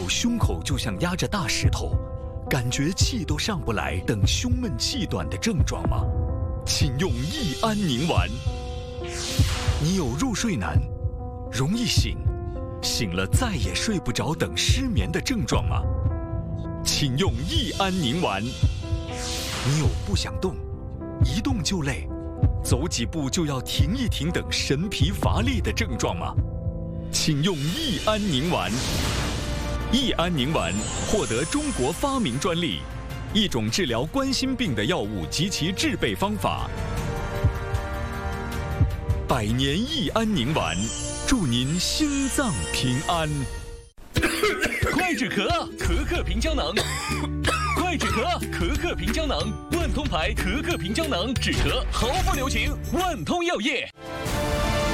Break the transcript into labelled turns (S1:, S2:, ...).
S1: 有胸口就像压着大石头，感觉气都上不来等胸闷气短的症状吗？请用益安宁丸。你有入睡难、容易醒、醒了再也睡不着等失眠的症状吗？请用益安宁丸。你有不想动、一动就累、走几步就要停一停等神疲乏力的症状吗？请用益安宁丸。益安宁丸获得中国发明专利，一种治疗冠心病的药物及其制备方法。百年益安宁丸，祝您心脏平安。
S2: 快止咳，咳咳平胶囊。快止咳，咳咳平胶囊。万通牌咳咳平胶囊，止咳毫不留情。万通药业。